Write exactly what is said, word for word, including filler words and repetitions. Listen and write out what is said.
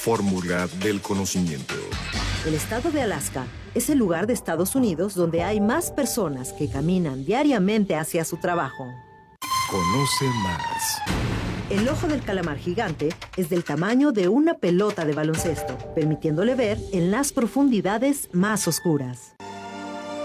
fórmula del conocimiento. El estado de Alaska es el lugar de Estados Unidos donde hay más personas que caminan diariamente hacia su trabajo. Conoce más. El ojo del calamar gigante es del tamaño de una pelota de baloncesto, permitiéndole ver en las profundidades más oscuras.